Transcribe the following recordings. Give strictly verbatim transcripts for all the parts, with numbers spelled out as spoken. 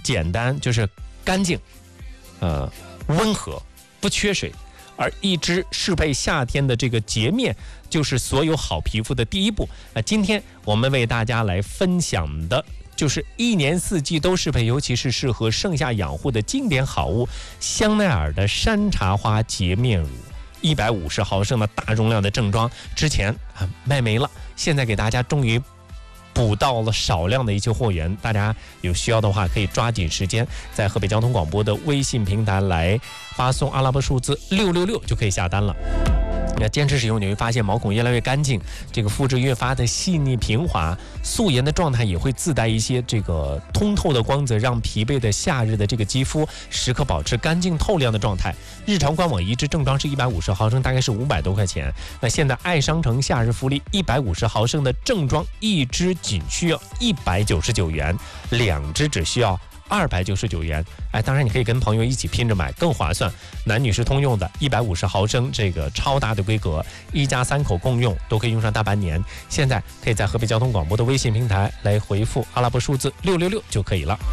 简单，就是干净，呃，温和，不缺水。而一支适配夏天的这个洁面，就是所有好皮肤的第一步。那今天我们为大家来分享的就是一年四季都适配，尤其是适合盛夏养护的经典好物——香奈儿的山茶花洁面乳。一百五十毫升的大容量的正装，之前啊卖没了，现在给大家终于补到了少量的一些货源，大家有需要的话可以抓紧时间在河北交通广播的微信平台来发送阿拉伯数字六六六就可以下单了。那坚持使用，你会发现毛孔越来越干净，这个肤质越发的细腻平滑，素颜的状态也会自带一些这个通透的光泽，让疲惫的夏日的这个肌肤时刻保持干净透亮的状态。日常官网一支正装是一百五十毫升，大概是五百多块钱。那现在爱商城夏日福利，一百五十毫升的正装一支仅需要一百九十九元，两支只需要二百九十九元。哎，当然你可以跟朋友一起拼着买，更划算。男女是通用的，一百五十毫升这个超大的规格，一家三口共用，都可以用上大半年。现在可以在河北交通广播的微信平台来回复阿拉伯数字六六六就可以了。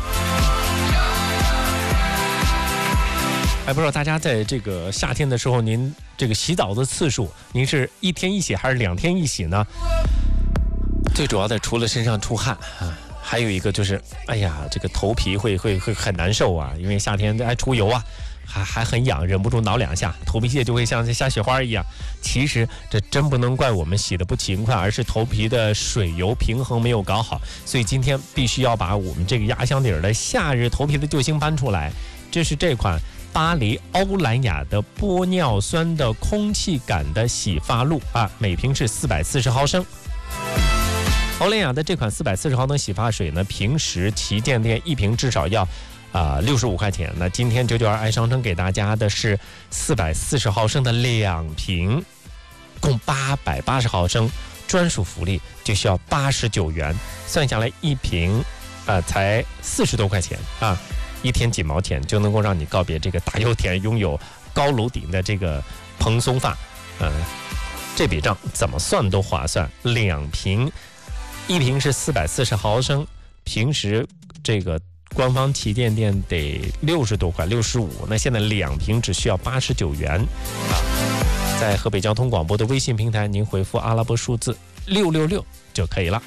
哎，不知道大家在这个夏天的时候，您这个洗澡的次数，您是一天一洗还是两天一洗呢？最主要的除了身上出汗啊，还有一个就是，哎呀，这个头皮会会会很难受啊，因为夏天爱出油啊，还还很痒，忍不住挠两下，头皮屑就会像下雪花一样。其实这真不能怪我们洗的不勤快，而是头皮的水油平衡没有搞好。所以今天必须要把我们这个压箱底儿的夏日头皮的救星搬出来，这是这款巴黎欧莱雅的玻尿酸的空气感的洗发露啊，每瓶是四百四十毫升。欧莱雅的这款四百四十毫升洗发水呢，平时旗舰店一瓶至少要啊六十五块钱。那今天九九二爱商城给大家的是四百四十毫升的两瓶，共八百八十毫升，专属福利就需要八十九元，算下来一瓶啊才四十多块钱啊，一天几毛钱就能够让你告别这个大油田，拥有高楼顶的这个蓬松发。嗯、呃，这笔账怎么算都划算，两瓶。一瓶是四百四十毫升，平时这个官方旗舰店得六十多块，六十五，那现在两瓶只需要八十九元啊！在河北交通广播的微信平台，您回复阿拉伯数字六六六就可以了。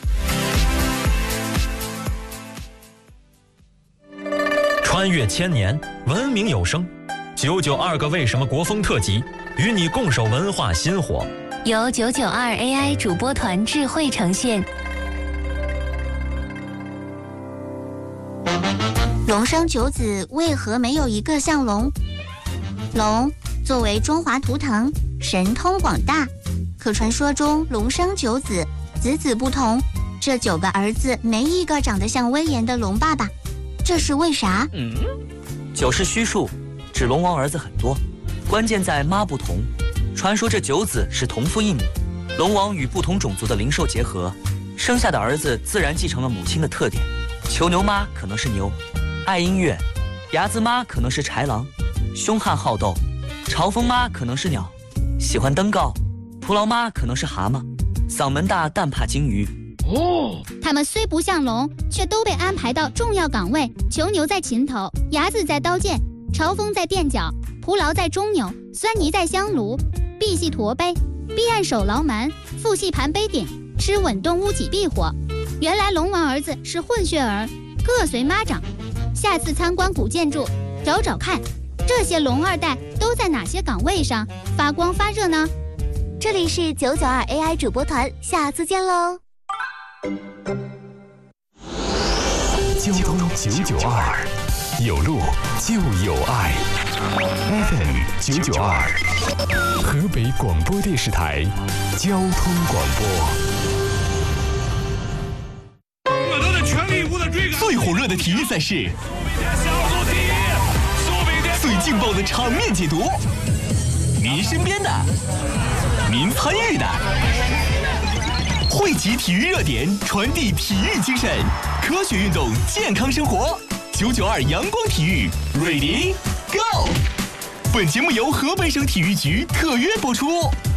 穿越千年，文明有声，九九二个为什么国风特辑，与你共守文化薪火， 由九九二 A I 主播团智慧呈现。 龙生九子为何没有一个像龙？龙作为中华图腾，神通广大，可传说中龙生九子，子子不同，这九个儿子没一个长得像威严的龙爸爸，这是为啥？ 嗯，九是虚数，指龙王儿子很多，关键在妈不同。传说这九子是同父异母，龙王与不同种族的灵兽结合，生下的儿子自然继承了母亲的特点。囚牛妈可能是牛，爱音乐；睚眦妈可能是豺狼，凶悍好斗；朝风妈可能是鸟，喜欢登高；蒲牢妈可能是蛤蟆，嗓门大但怕鲸鱼。 哦，他们虽不像龙，却都被安排到重要岗位。囚牛在琴头，睚眦在刀剑，朝风在垫脚，蒲牢在中钮，酸泥在香炉，赑系驼背，逼按手牢门，腹系盘杯顶，吃稳动屋脊壁火。原来龙王儿子是混血儿，各随妈长。下次参观古建筑，找找看，这些龙二代都在哪些岗位上发光发热呢？ 这里是九九二 A I 主播团，下次见喽。 交通九九二，有路就有爱。F M 九九二，河北广播电视台交通广播。最火热的体育赛事，最劲爆的场面解读，您身边的，您参与的，汇集体育热点，传递体育精神，科学运动，健康生活。九九二阳光体育 ，Ready Go！ 本节目由河北省体育局特约播出。